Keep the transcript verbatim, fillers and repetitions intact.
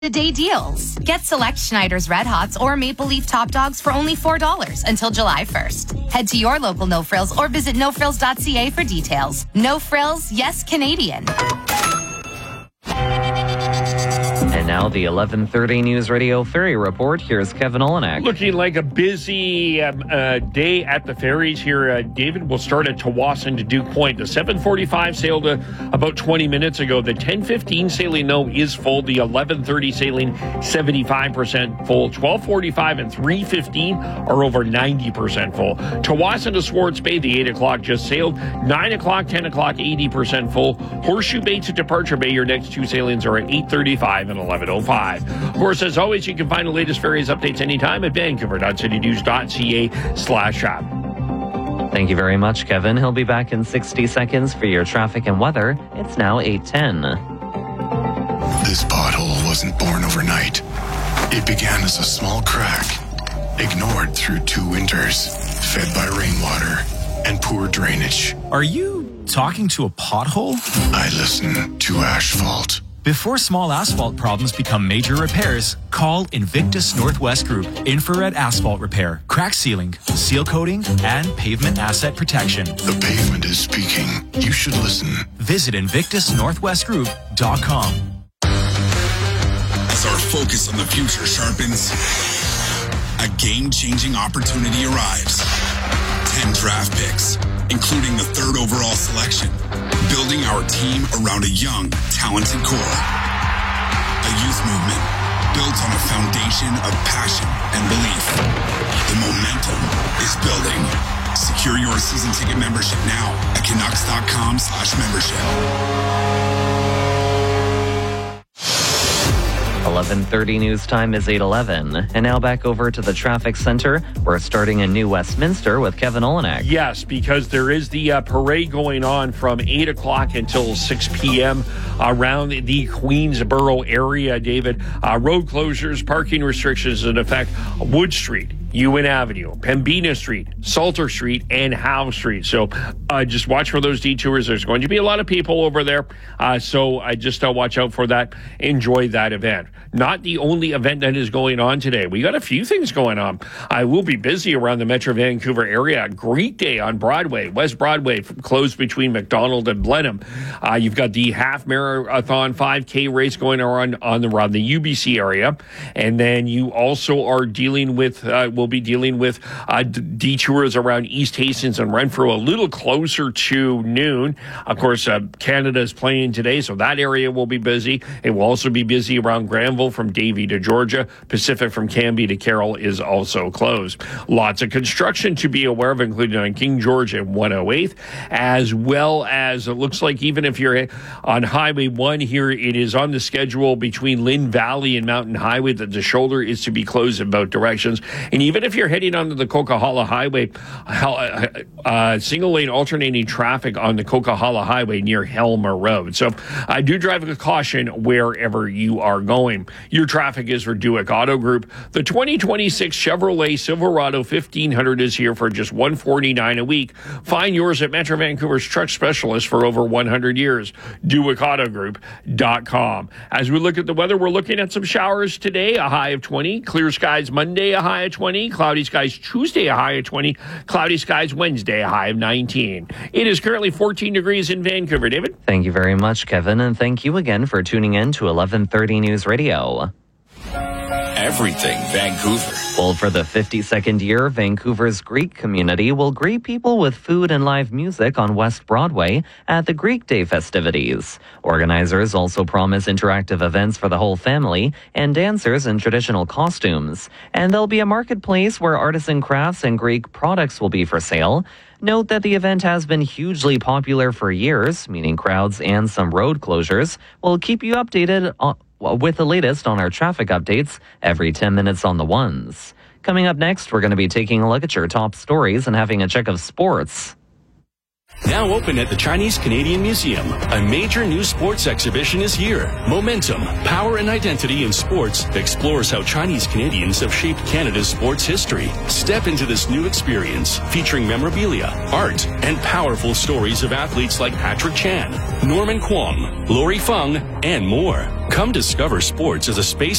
Day deals. Get select Schneider's Red Hots or Maple Leaf Top Dogs for only four dollars until July first. Head to your local No Frills or visit no frills dot c a for details. No Frills, yes Canadian. And now the eleven thirty News Radio Ferry Report. Here's Kevin Olenek. Looking like a busy um, uh, day at the ferries here. Uh, David, will start at Tawasin to Duke Point. The seven forty-five sailed uh, about twenty minutes ago. The ten fifteen sailing, though, is full. The eleven thirty sailing, seventy-five percent full. twelve forty-five and three fifteen are over ninety percent full. Tawasin to Swartz Bay, the eight o'clock just sailed. nine o'clock, ten o'clock, eighty percent full. Horseshoe Bay to Departure Bay, your next two sailings are at eight thirty-five and eleven oh five. Of course, as always, you can find the latest ferries updates anytime at vancouver dot city news dot c a slash app. Thank you very much, Kevin. He'll be back in sixty seconds for your traffic and weather. It's now eight ten. This pothole wasn't born overnight. It began as a small crack, ignored through two winters, fed by rainwater and poor drainage. Are you talking to a pothole? I listen to asphalt. Before small asphalt problems become major repairs, call Invictus Northwest Group. Infrared asphalt repair, crack sealing, seal coating, and pavement asset protection. The pavement is speaking. You should listen. Visit invictus northwest group dot com. As our focus on the future sharpens, a game-changing opportunity arrives. ten draft picks, including the third overall selection. Building our team around a young, talented core. A youth movement built on a foundation of passion and belief. The momentum is building. Secure your season ticket membership now at canucks dot com slash membership. eleven thirty news time is eight eleven. And now back over to the traffic center. We're starting in New Westminster with Kevin Olenek. Yes, because there is the uh, parade going on from eight o'clock until six p.m. around the Queensboro area, David. Uh, road closures, parking restrictions in effect. Wood Street, Ewan Avenue, Pembina Street, Salter Street, and Howe Street. So uh, just watch for those detours. There's going to be a lot of people over there. Uh, so I just uh, watch out for that. Enjoy that event. Not the only event that is going on today. We got a few things going on. I will be busy around the Metro Vancouver area. Greek Day on Broadway, West Broadway, closed between McDonald and Blenheim. Uh, you've got the half marathon five K race going on on the, around the U B C area. And then you also are dealing with, uh, will be dealing with uh, d- detours around East Hastings and Renfrew a little closer to noon. Of course, uh, Canada is playing today, so that area will be busy. It will also be busy around Granville from Davie to Georgia. Pacific from Canby to Carroll is also closed. Lots of construction to be aware of, including on King George and one oh eighth, as well as it looks like even if you're on Highway one here, it is on the schedule between Lynn Valley and Mountain Highway that the shoulder is to be closed in both directions. And even if you're heading onto the Coquihalla Highway, uh, uh, single lane alternating traffic on the Coquihalla Highway near Helmer Road. So I do drive with caution wherever you are going. Your traffic is for Duick Auto Group. The twenty twenty-six Chevrolet Silverado fifteen hundred is here for just one hundred forty-nine dollars a week. Find yours at Metro Vancouver's truck specialist for over one hundred years. Duick Auto Group dot com. As we look at the weather, we're looking at some showers today, a high of twenty. Clear skies Monday, a high of twenty. Cloudy skies Tuesday, a high of twenty. Cloudy skies Wednesday, a high of nineteen. It is currently fourteen degrees in Vancouver. David? Thank you very much, Kevin, and thank you again for tuning in to eleven thirty News Radio. Everything Vancouver. Well, for the fifty-second year, Vancouver's Greek community will greet people with food and live music on West Broadway at the Greek Day festivities. Organizers also promise interactive events for the whole family and dancers in traditional costumes. And there'll be a marketplace where artisan crafts and Greek products will be for sale. Note that the event has been hugely popular for years, meaning crowds and some road closures. We'll keep you updated on with the latest on our traffic updates every ten minutes on the ones. Coming up next, we're going to be taking a look at your top stories and having a check of sports. Now open at the Chinese Canadian Museum, a major new sports exhibition is here. Momentum, Power and Identity in Sports explores how Chinese Canadians have shaped Canada's sports history. Step into this new experience featuring memorabilia, art, and powerful stories of athletes like Patrick Chan, Norman Kwong, Lori Feng, and more. Come discover sports as a space